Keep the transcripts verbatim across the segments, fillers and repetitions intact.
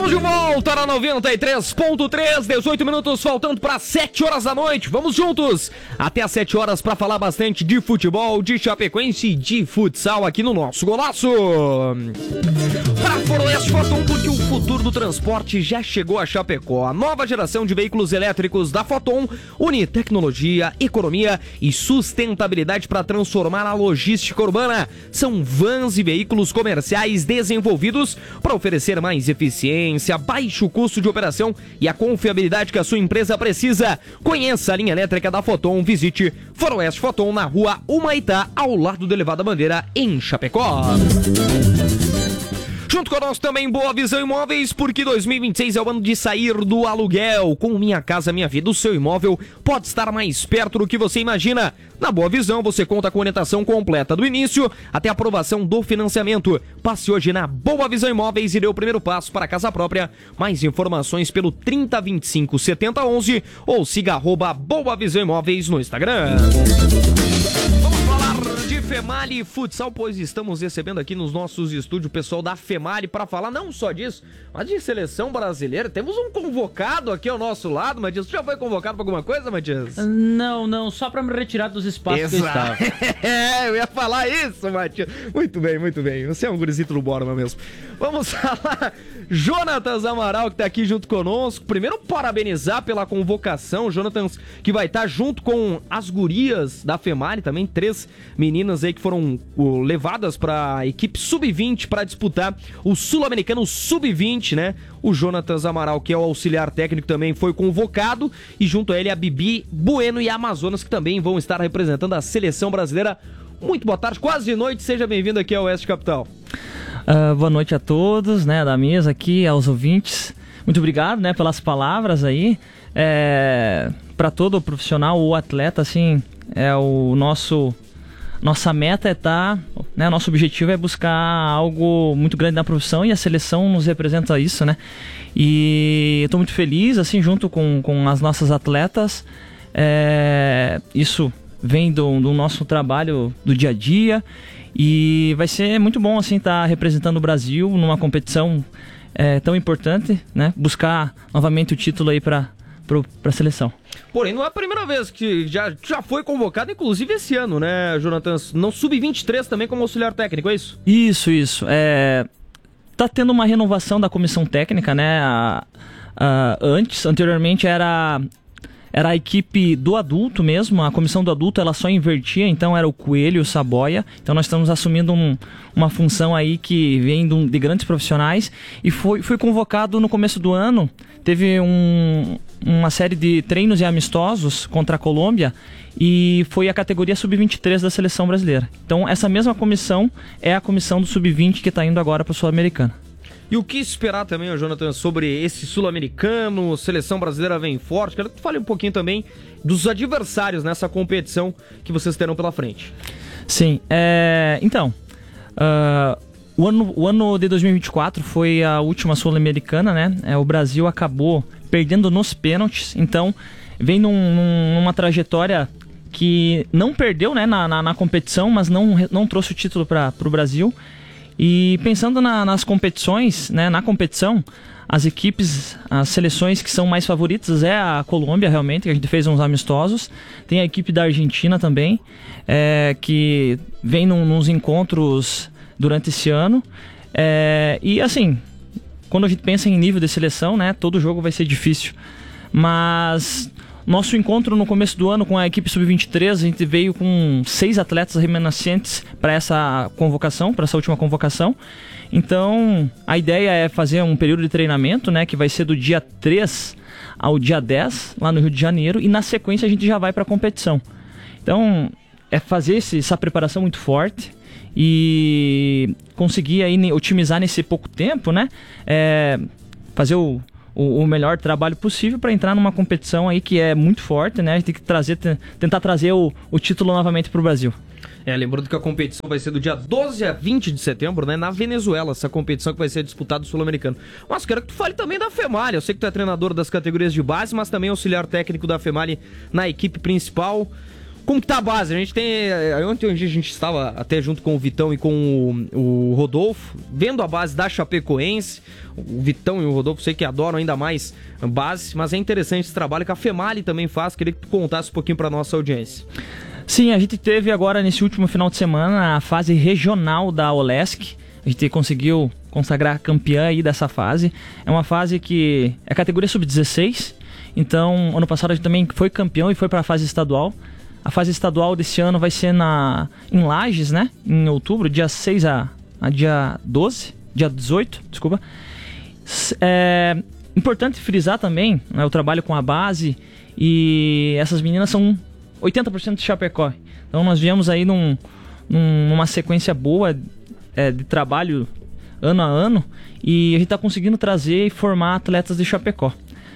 Estamos de volta na noventa e três ponto três, dezoito minutos faltando para sete horas da noite. Vamos juntos até às sete horas para falar bastante de futebol, de Chapecoense e de futsal aqui no nosso Golaço. Para Foroeste Foton, porque o futuro do transporte já chegou a Chapecó. A nova geração de veículos elétricos da Foton une tecnologia, economia e sustentabilidade para transformar a logística urbana. São vans e veículos comerciais desenvolvidos para oferecer mais eficiência, baixo custo de operação e a confiabilidade que a sua empresa precisa. Conheça a linha elétrica da Foton, visite Foroeste Foton na rua Humaitá, ao lado do Elevado Bandeira, em Chapecó. Junto conosco também Boa Visão Imóveis, porque dois mil e vinte e seis é o ano de sair do aluguel. Com Minha Casa Minha Vida, o seu imóvel pode estar mais perto do que você imagina. Na Boa Visão você conta com orientação completa do início até a aprovação do financiamento. Passe hoje na Boa Visão Imóveis e dê o primeiro passo para a casa própria. Mais informações pelo trinta, vinte e cinco, setenta, onze ou siga arroba Boa Visão Imóveis no Instagram. De Femali Futsal, pois estamos recebendo aqui nos nossos estúdios o pessoal da Femali para falar não só disso, mas de seleção brasileira. Temos um convocado aqui ao nosso lado, Matias. Tu já foi convocado para alguma coisa, Matias? Não, não, só para me retirar dos espaços Exato. que eu estava. É, eu ia falar isso, Matias. Muito bem, muito bem. Você é um gurizito do Borma mesmo. Vamos falar. Jonatas Amaral, que tá aqui junto conosco. Primeiro, parabenizar pela convocação. Jonatas, que vai estar junto com as gurias da Femali, também três meninas aí que foram uh, levadas para a equipe sub vinte para disputar o Sul-Americano sub vinte, né? O Jonatas Amaral, que é o auxiliar técnico, também foi convocado, e junto a ele a Bibi Bueno e a Amazonas, que também vão estar representando a seleção brasileira. Muito boa tarde, quase noite, seja bem-vindo aqui ao Oeste Capital. Uh, boa noite a todos, né, da mesa aqui, aos ouvintes. Muito obrigado, né, pelas palavras aí. É, para todo profissional ou atleta, assim, é o nosso... Nossa meta é estar, né, nosso objetivo é buscar algo muito grande na profissão, e a seleção nos representa isso, né? E eu tô muito feliz, assim, junto com, com as nossas atletas. É, isso vem do, do nosso trabalho do dia a dia, e vai ser muito bom, assim, estar representando o Brasil numa competição é, tão importante, né? Buscar novamente o título aí para para a seleção. Porém, não é a primeira vez que já, já foi convocado, inclusive esse ano, né, Jonathan? Não sub vinte e três também como auxiliar técnico, é isso? Isso, isso. É, tá tendo uma renovação da comissão técnica, né? A, a, antes, anteriormente era... Era a equipe do adulto mesmo, a comissão do adulto ela só invertia, então era o Coelho e o Saboia. Então nós estamos assumindo um, uma função aí que vem de, de grandes profissionais, e foi, foi convocado no começo do ano. Teve um, uma série de treinos e amistosos contra a Colômbia, e foi a categoria sub vinte e três da seleção brasileira. Então essa mesma comissão é a comissão do sub vinte que está indo agora para o Sul-Americano. E o que esperar também, Jonathan, sobre esse sul-americano? Seleção brasileira vem forte. Quero que tu fale um pouquinho também dos adversários nessa competição que vocês terão pela frente. Sim, é... então, uh, o, ano, o ano de dois mil e vinte e quatro foi a última sul-americana, né? É, o Brasil acabou perdendo nos pênaltis, então vem num, numa trajetória que não perdeu, né, na, na, na competição, mas não, não trouxe o título para o Brasil. E pensando na, nas competições, né, na competição, as equipes, as seleções que são mais favoritas é a Colômbia, realmente, que a gente fez uns amistosos. Tem a equipe da Argentina também, é, que vem num, nos encontros durante esse ano. É, e assim, quando a gente pensa em nível de seleção, né, todo jogo vai ser difícil. Mas... Nosso encontro no começo do ano com a equipe sub vinte e três, a gente veio com seis atletas remanescentes para essa convocação, para essa última convocação. Então, a ideia é fazer um período de treinamento, né, que vai ser do dia três ao dia dez, lá no Rio de Janeiro, e na sequência a gente já vai para a competição. Então, é fazer esse, essa preparação muito forte e conseguir aí otimizar nesse pouco tempo, né, é, fazer o... O, o melhor trabalho possível para entrar numa competição aí que é muito forte, né? A gente tem que trazer, tentar trazer o, o título novamente para o Brasil. É, lembrando que a competição vai ser do dia doze a vinte de setembro, né? Na Venezuela, essa competição que vai ser disputada do Sul-Americano. Mas quero que tu fale também da Femali. Eu sei que tu é treinador das categorias de base, mas também auxiliar técnico da Femali na equipe principal. Como que tá a base? A gente tem... Ontem a gente estava até junto com o Vitão e com o, o Rodolfo, vendo a base da Chapecoense. O Vitão e o Rodolfo, sei que adoram ainda mais base, mas é interessante esse trabalho que a FEMALI também faz. Queria que tu contasse um pouquinho para nossa audiência. Sim, a gente teve agora, nesse último final de semana, a fase regional da OLESC. A gente conseguiu consagrar campeã aí dessa fase. É uma fase que é a categoria sub dezesseis. Então, ano passado a gente também foi campeão e foi para a fase estadual. A fase estadual desse ano vai ser na, em Lages, né? Em outubro, dia seis a, a dia doze, dia dezoito, desculpa. É importante frisar também, né, o trabalho com a base, e essas meninas são oitenta por cento de Chapecó. Então nós viemos aí num, num, numa sequência boa é, de trabalho ano a ano, e a gente está conseguindo trazer e formar atletas de Chapecó.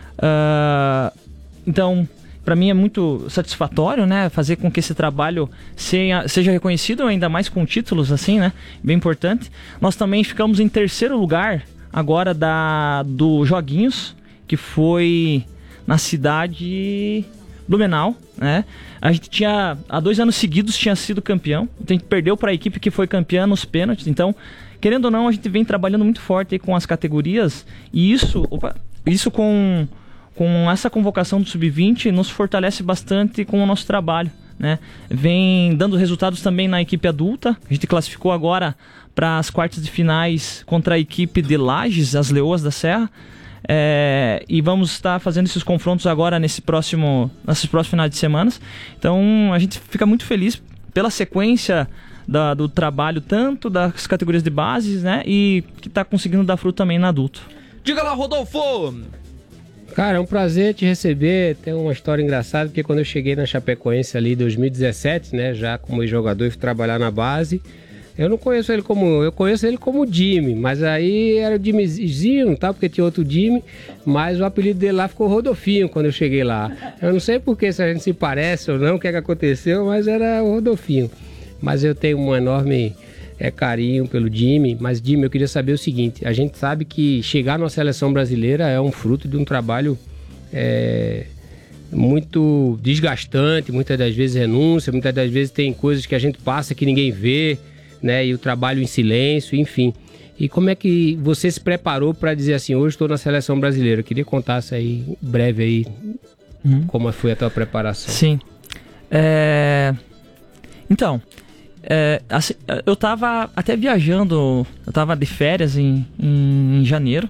Uh, então... Para mim é muito satisfatório, né, fazer com que esse trabalho seja, seja reconhecido, ainda mais com títulos assim, né, bem importante. Nós também ficamos em terceiro lugar agora da, do Joguinhos, que foi na cidade Blumenau, né. A gente tinha, há dois anos seguidos tinha sido campeão, então a gente perdeu para a equipe que foi campeã nos pênaltis. Então, querendo ou não, a gente vem trabalhando muito forte aí com as categorias, e isso, opa, isso com... com essa convocação do sub vinte, nos fortalece bastante com o nosso trabalho, né? Vem dando resultados também na equipe adulta. A gente classificou agora para as quartas de finais contra a equipe de Lages, as Leoas da Serra. É, e vamos estar fazendo esses confrontos agora nesse próximo, nesses próximos finais de semana. Então a gente fica muito feliz pela sequência da, do trabalho, tanto das categorias de bases, né? E que está conseguindo dar fruto também no adulto. Diga lá, Rodolfo! Cara, é um prazer te receber. Tem uma história engraçada, porque quando eu cheguei na Chapecoense ali em dois mil e dezessete, né, já como jogador e fui trabalhar na base, eu não conheço ele como... Eu conheço ele como Jimmy, mas aí era o Jimmyzinho, tá? Porque tinha outro Jimmy, mas o apelido dele lá ficou Rodolfinho quando eu cheguei lá. Eu não sei porque, se a gente se parece ou não, o que é que aconteceu, mas era o Rodolfinho. Mas eu tenho um enorme... é carinho pelo Jimmy, mas Jimmy, eu queria saber o seguinte: a gente sabe que chegar na seleção brasileira é um fruto de um trabalho é, muito desgastante, muitas das vezes renúncia, muitas das vezes tem coisas que a gente passa que ninguém vê, né, e o trabalho em silêncio, enfim. E como é que você se preparou para dizer assim, hoje estou na seleção brasileira? Eu queria que contasse aí, breve aí, uhum. como foi a tua preparação. Sim. É... Então... É, assim, eu tava até viajando, eu tava de férias em, em, em janeiro,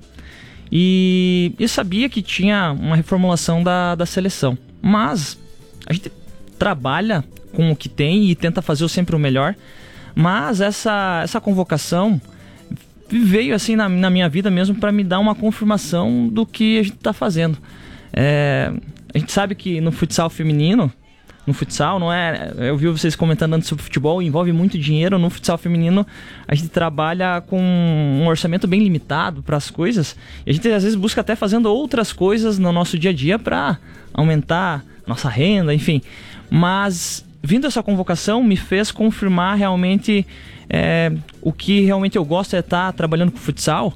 e eu sabia que tinha uma reformulação da, da seleção, mas a gente trabalha com o que tem e tenta fazer sempre o melhor. Mas essa, essa convocação veio assim na, na minha vida mesmo para me dar uma confirmação do que a gente tá fazendo. É, a gente sabe que no futsal feminino, no futsal, não é... Eu vi vocês comentando antes sobre futebol, envolve muito dinheiro. No futsal feminino, a gente trabalha com um orçamento bem limitado para as coisas. E a gente, às vezes, busca até fazendo outras coisas no nosso dia a dia para aumentar nossa renda, enfim. Mas, vindo essa convocação, me fez confirmar realmente é, o que realmente eu gosto é estar trabalhando com futsal.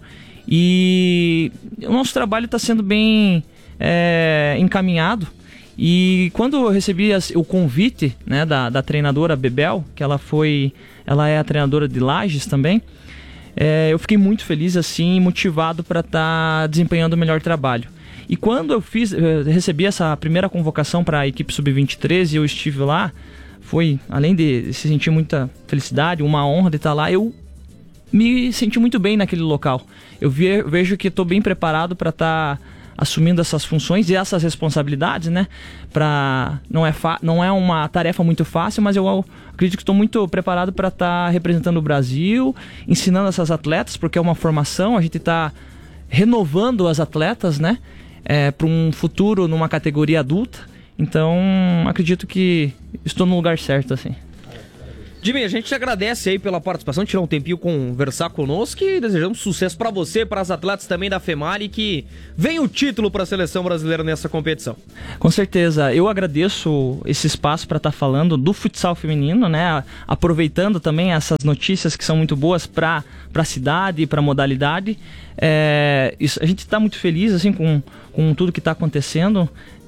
E o nosso trabalho está sendo bem é, encaminhado. E quando eu recebi as, o convite, né, da, da treinadora Bebel, que ela foi, ela é a treinadora de Lages também, é, eu fiquei muito feliz assim, motivado para estar tá desempenhando o melhor trabalho. E quando eu fiz, eu recebi essa primeira convocação para a equipe sub vinte e três e eu estive lá, foi, além de se sentir muita felicidade, uma honra de estar lá, eu me senti muito bem naquele local. Eu ve, vejo que estou bem preparado para estar tá assumindo essas funções e essas responsabilidades, né? Pra, não, é fa- não é uma tarefa muito fácil, mas eu acredito que estou muito preparado para estar tá representando o Brasil, ensinando essas atletas, porque é uma formação, a gente está renovando as atletas, né? É, para um futuro numa categoria adulta. Então, acredito que estou no lugar certo, assim. Jimmy, a gente agradece aí pela participação, tirar um tempinho conversar conosco e desejamos sucesso pra você, para as atletas também da FEMALI, que vem o título para a seleção brasileira nessa competição. Com certeza, eu agradeço esse espaço para estar falando do futsal feminino, né? Aproveitando também essas notícias que são muito boas para a cidade e para a modalidade. É, isso, a gente está muito feliz assim, com, com tudo que está acontecendo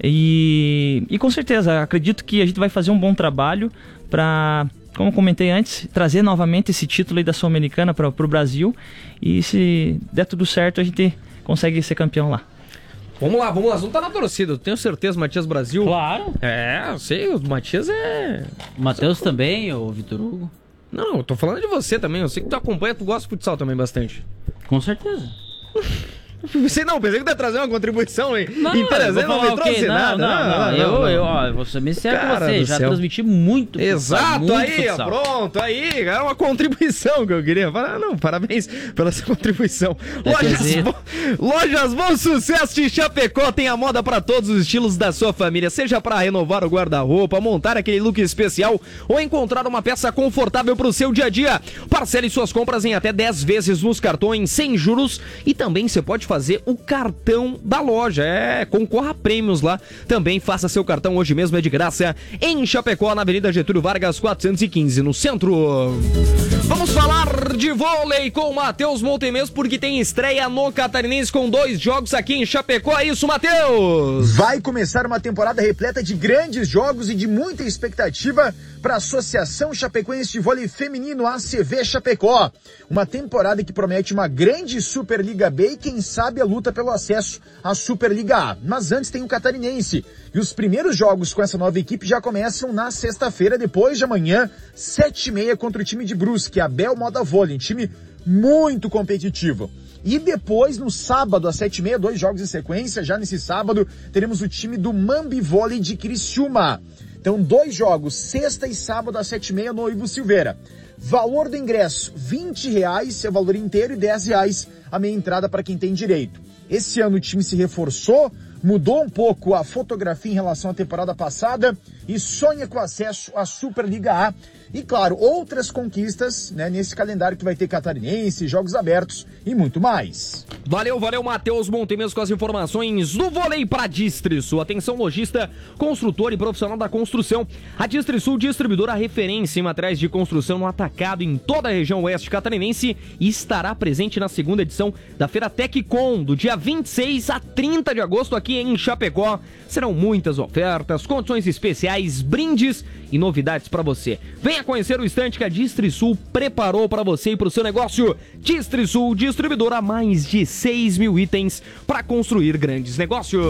e, e com certeza acredito que a gente vai fazer um bom trabalho para, como comentei antes, trazer novamente esse título aí da Sul-Americana para o Brasil, e se der tudo certo a gente consegue ser campeão lá. Vamos lá, vamos lá, vamos estar na torcida, eu tenho certeza, Matias Brasil. Claro. É, eu sei, o Matias é... O Matheus também, o Vitor Hugo. Não, eu tô falando de você também, eu sei que tu acompanha, tu gosta de futsal também bastante. Com certeza. Pensei, não, pensei que tu ia trazer uma contribuição, hein? Não, Interessante, não me trouxe não, nada. Não, não, não, eu, eu, ó, vou ser bem sério com você, já céu. transmiti muito futsal. Exato, muito aí, futsal. pronto, aí, é uma contribuição que eu queria falar. Não, parabéns pela sua contribuição. Lojas, bo... Lojas Bom Sucesso de Chapecó tem a moda para todos os estilos da sua família, seja para renovar o guarda-roupa, montar aquele look especial ou encontrar uma peça confortável para o seu dia a dia. Parcele suas compras em até dez vezes nos cartões sem juros e também você pode fazer o cartão da loja. É, concorra a prêmios lá. Também faça seu cartão hoje mesmo, é de graça, em Chapecó, na Avenida Getúlio Vargas quatrocentos e quinze, no centro. Vamos falar de vôlei com o Matheus Montemez, porque tem estreia no Catarinense com dois jogos aqui em Chapecó. É isso, Matheus? Vai começar uma temporada repleta de grandes jogos e de muita expectativa para a Associação Chapecoense de Vôlei Feminino, A C V Chapecó. Uma temporada que promete uma grande Superliga B e quem sabe a luta pelo acesso à Superliga A. Mas antes tem o Catarinense. E os primeiros jogos com essa nova equipe já começam na sexta-feira, depois de amanhã, sete e meia, contra o time de Brusque, a Bel Moda Vôlei, um time muito competitivo. E depois, no sábado, às sete e meia, dois jogos em sequência, já nesse sábado, teremos o time do Mambi Vôlei de Criciúma. Então, dois jogos, sexta e sábado, às sete e meia, no Ivo Silveira. Valor do ingresso, vinte reais, é o valor inteiro, e dez reais a meia entrada para quem tem direito. Esse ano o time se reforçou, mudou um pouco a fotografia em relação à temporada passada e sonha com acesso à Superliga A. E, claro, outras conquistas, né, nesse calendário que vai ter Catarinense, Jogos Abertos e muito mais. Valeu, valeu, Matheus Montemez com as informações do vôlei para Distrisul. Atenção, lojista, construtor e profissional da construção. A Distrisul, distribuidora referência em materiais de construção no atacado em toda a região oeste catarinense, e estará presente na segunda edição da Feira TecCom, do dia vinte e seis a trinta de agosto aqui em Chapecó. Serão muitas ofertas, condições especiais, brindes e novidades para você. Venha conhecer o estande que a Distrisul preparou para você e para o seu negócio. Distrisul, distribuidora, mais de seis mil itens para construir grandes negócios.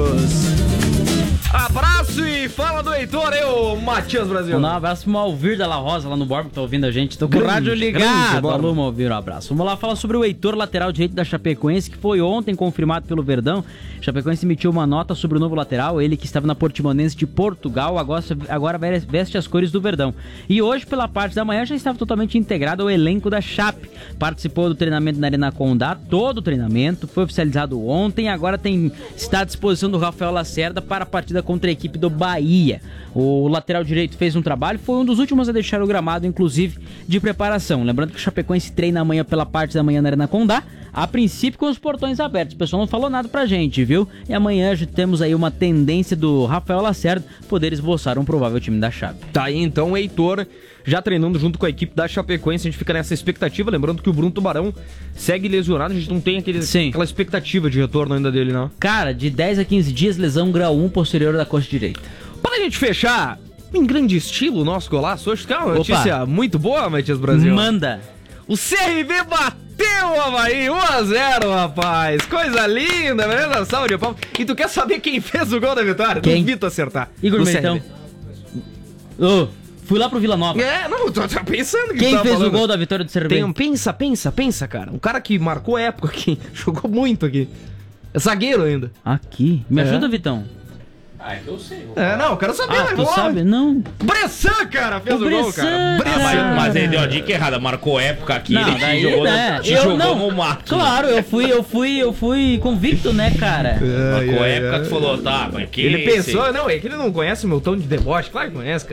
Abraço e fala do Heitor, eu, Matias Brasil. Um abraço pro Alvir da La Rosa lá no Borba, que tá ouvindo a gente. Tô com o rádio ligado. Alô, Alvir, um abraço. Vamos lá falar sobre o Heitor, lateral direito da Chapecoense, que foi ontem confirmado pelo Verdão. Chapecoense emitiu uma nota sobre o novo lateral, ele que estava na Portimonense de Portugal, agora, agora veste as cores do Verdão. E hoje, pela parte da manhã, já estava totalmente integrado ao elenco da Chape. Participou do treinamento na Arena Condá, todo o treinamento, foi oficializado ontem, agora tem, está à disposição do Rafael Lacerda para a partida contra a equipe do Bahia. O lateral direito fez um trabalho, foi um dos últimos a deixar o gramado, inclusive, de preparação. Lembrando que o Chapecoense treina amanhã pela parte da manhã na Arena Condá, a princípio com os portões abertos. O pessoal não falou nada pra gente, viu? E amanhã já temos aí uma tendência do Rafael Lacerda poder esboçar um provável time da Chape. Tá aí então o Heitor já treinando junto com a equipe da Chapecoense. A gente fica nessa expectativa, lembrando que o Bruno Tubarão segue lesionado, a gente não tem aquele, aquela expectativa de retorno ainda dele, não. Cara, de dez a quinze dias, lesão grau um posterior da coxa direita. Para a gente fechar em grande estilo o nosso golaço hoje, que é uma notícia Opa. muito boa, Matias Brasil. Manda! O C R V bateu o Avaí um a zero, rapaz. Coisa linda, beleza? Salve de palmas. E tu quer saber quem fez o gol da vitória? Quem? Duvido acertar. Igor Militão. Ô, fui lá pro Vila Nova. É, não, tô, tô pensando que Quem fez falando. o gol da vitória do C R V? Tem, pensa, pensa, pensa, cara. Um cara que marcou época aqui, jogou muito aqui. É zagueiro ainda. Aqui? Me É. ajuda, Vitão. Ah, então eu sei. É, não, eu quero saber. Ah, né? tu Vamos lá. sabe? Não. Bressan, cara, fez O o, gol, Bressan, cara. cara. Ah, Ah. mas, mas ele deu a dica errada, marcou época aqui, Não, ele daí, te jogou, né? no, te Eu jogou não. no mato. Claro, eu fui, eu fui, eu fui convicto, né, cara? Marcou época, tu falou, tá, mas que Ele esse? pensou, não, é que ele não conhece o meu tom de deboche, claro que conhece, cara.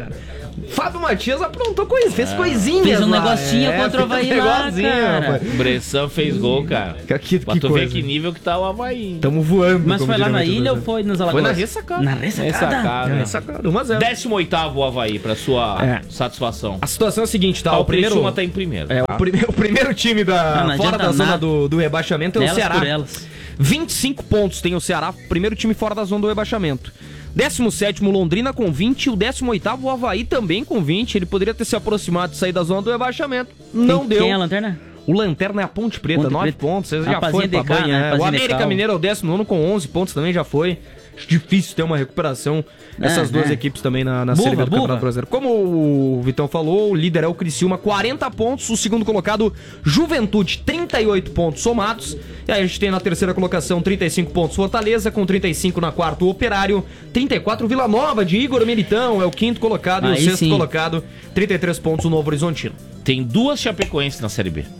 Fábio Matias aprontou coisa, fez é. coisinhas. Fez um lá. negocinho é, contra o Havaí lá, cara. O Bressan fez gol, cara. Que, pra que tu coisa. ver que nível que tá o Havaí. Tamo voando. Mas foi lá na ilha ou foi nos Alagoas? Foi na ressacada. Na ressacada? Ressacada. Na ressacada, um a zero. décimo oitavo o Havaí, pra sua é. satisfação. A situação é a seguinte, tá? Ah, o o primeiro Criciúma tá em primeiro. É, tá? o, prime... o primeiro time da... não, não fora da zona do, do rebaixamento é o elas Ceará. Por elas. vinte e cinco pontos tem o Ceará, primeiro time fora da zona do rebaixamento. décimo sétimo Londrina com vinte e o décimo oitavo o Havaí também com vinte. Ele poderia ter se aproximado de sair da zona do rebaixamento. Não quem, deu. Quem é a lanterna? O Lanterna é a Ponte Preta, Ponte nove Preta. pontos. Você já Rapazinha foi pra de cá, banha. né? É. O Rapazinha de América cal. Mineiro é o décimo nono com onze pontos, também já foi. Acho difícil ter uma recuperação dessas É, duas é. equipes também na, na Buva, Série B do buva. Campeonato Brasileiro. Como o Vitão falou, o líder é o Criciúma, quarenta pontos. O segundo colocado, Juventude, trinta e oito pontos somados. E aí a gente tem na terceira colocação, trinta e cinco pontos, Fortaleza, com trinta e cinco na quarta, o Operário, trinta e quatro, Vila Nova, de Igor Militão, é o quinto colocado. Aí e o sexto sim. colocado, trinta e três pontos, o Novo Horizontino. Tem duas Chapecoenses na Série B.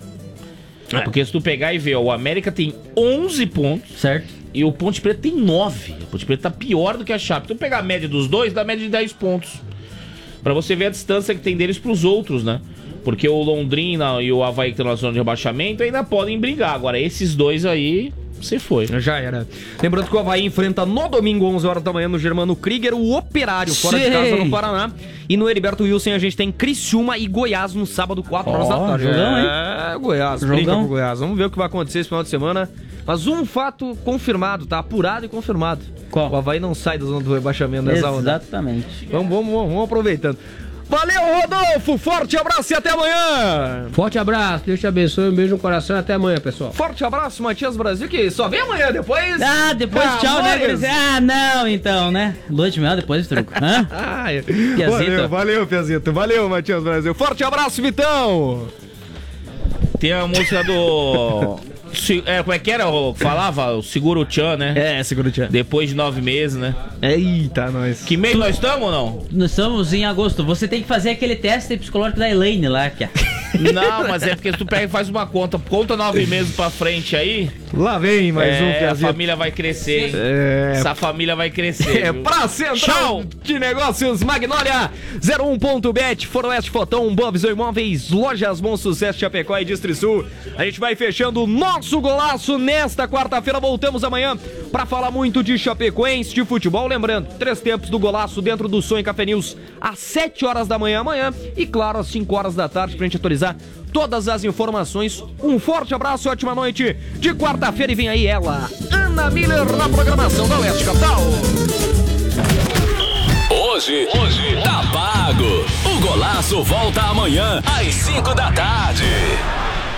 É. Porque se tu pegar e ver, ó, o América tem onze pontos. Certo. E o Ponte Preta tem nove. O Ponte Preta tá pior do que a Chape. Tu pegar a média dos dois, dá média de dez pontos. Pra você ver a distância que tem deles pros outros, né? Porque o Londrina e o Havaí que estão na zona de rebaixamento ainda podem brigar. Agora, esses dois aí, você foi. Já era. Lembrando que o Havaí enfrenta no domingo, onze horas da manhã, no Germano Krieger, o Operário, fora Sim. de casa no Paraná. E no Heriberto Wilson a gente tem Criciúma e Goiás no sábado, quatro horas da tarde. jogão, hein? É, Goiás, Jogão. brinca com o Goiás. Vamos ver o que vai acontecer esse final de semana. Mas um fato confirmado, tá? Apurado e confirmado. Qual? O Havaí não sai da zona do rebaixamento nessa onda. Exatamente. Vamos, vamos, vamos, vamos aproveitando. Valeu, Rodolfo! Forte abraço e até amanhã! Forte abraço, Deus te abençoe, um beijo no coração e até amanhã, pessoal. Forte abraço, Matias Brasil, que só vem amanhã, depois... Ah, depois Ah, tchau, né, mas- Gris? Ah, não, então, né? Lua de mel, depois truco. Hã? Ai, Piazito. valeu, valeu, Piazito. Valeu, Matias Brasil. Forte abraço, Vitão! Tem a música do... Se- É, como é que era? Eu falava? O Seguro Tchan, né? É, segura o tchan. Depois de nove meses, né? Eita, nós. Que mês nós estamos ou não? Nós estamos em agosto. Você tem que fazer aquele teste psicológico da Elaine lá, que é. Não, mas é porque tu pega e faz uma conta. Conta nove meses pra frente aí. Lá vem mais um, É, a Piazito. família vai crescer. É, Essa família vai crescer. é viu? pra Central Tchau. de Negócios Magnólia, zero um ponto bet, Foroeste Fotão, Boa Visão Imóveis, Lojas Bom Sucesso, Chapecó e Distrisul. A gente vai fechando o nosso golaço nesta quarta-feira. Voltamos amanhã pra falar muito de Chapecoense, de futebol. Lembrando, três tempos do golaço dentro do Sonho Café News às sete horas da manhã amanhã e, claro, às cinco horas da tarde pra gente atualizar todas as informações. Um forte abraço e ótima noite de quarta-feira. E vem aí ela, Ana Miller, na programação da Oeste Capital. Hoje, hoje tá pago. O golaço volta amanhã às cinco da tarde.